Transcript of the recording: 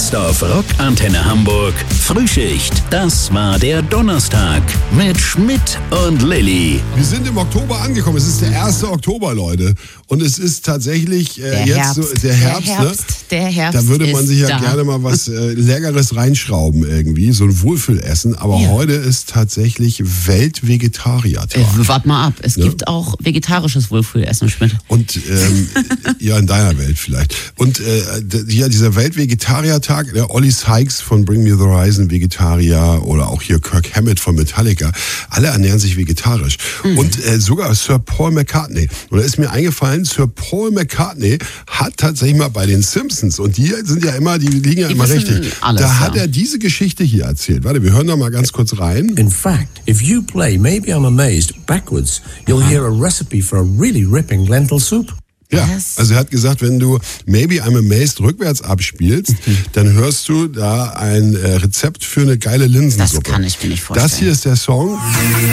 Best of Rock Antenne Hamburg. Frühschicht. Das war der Donnerstag mit Schmidt und Lilly. Wir sind im Oktober angekommen. Es ist der 1. Oktober, Leute. Und es ist tatsächlich jetzt so der Herbst. Der Herbst. Da würde man sich ja da. gerne mal was Leckeres reinschrauben irgendwie. So ein Wohlfühlessen. Aber heute ist tatsächlich Weltvegetariertag. Warte mal ab. Es gibt auch vegetarisches Wohlfühlessen, Schmidt. Und ja, in deiner Welt vielleicht. Und ja, dieser Weltvegetariertag, der Olli Sykes von Bring Me the Horizon, Vegetarier, oder auch hier Kirk Hammett von Metallica, alle ernähren sich vegetarisch. Und sogar Sir Paul McCartney. Und da ist mir eingefallen, Sir Paul McCartney hat tatsächlich mal bei den Simpsons, und die sind ja immer, die liegen ja immer richtig. Alles, da hat er diese Geschichte hier erzählt. Warte, wir hören da mal ganz kurz rein. In fact, if you play Maybe I'm Amazed backwards, you'll hear a recipe for a really ripping lentil soup. Ja, also er hat gesagt, wenn du Maybe I'm Amazed rückwärts abspielst, dann hörst du da ein Rezept für eine geile Linsensuppe. Das kann ich mir nicht vorstellen. Das hier ist der Song.